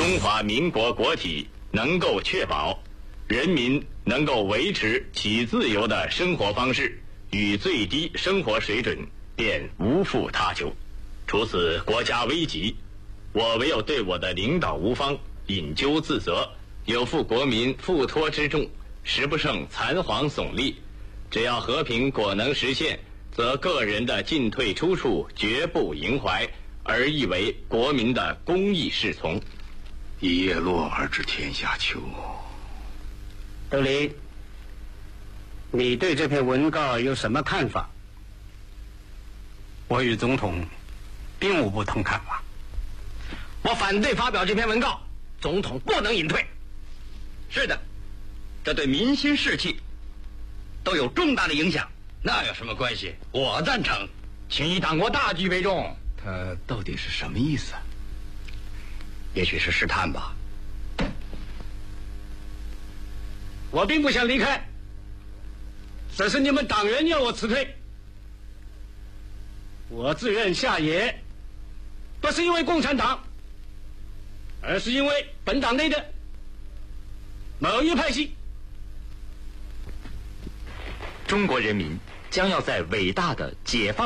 中华民国国体能够确保人民能够维持其自由的生活方式与最低生活水准，便无复他求。除此国家危急，我唯有对我的领导无方引咎自责，有负国民付托之重，实不胜残黄耸立。只要和平果能实现，则个人的进退出处绝不萦怀，而亦为国民的公义侍从。 一叶落而知天下秋。 窦林，你对这篇文告有什么看法？ 我与总统并无不同看法。 我反对发表这篇文告，总统不能隐退。 是的，这对民心士气都有重大的影响。 那有什么关系？我赞成，请以党国大局为重。 他到底是什么意思？ 也许是试探吧。 我并不想离开，这是你们党员要我辞退。我自愿下野，不是因为共产党，而是因为本党内的某一派系。 中国人民将要在伟大的解放